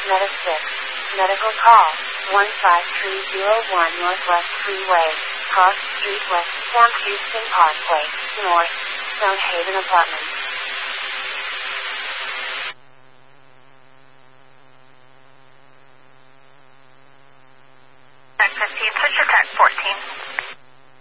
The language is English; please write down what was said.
Meta 6. Medical call. 15301 Northwest Freeway. Cross Street West. South Houston Parkway. North. Stonehaven Apartments.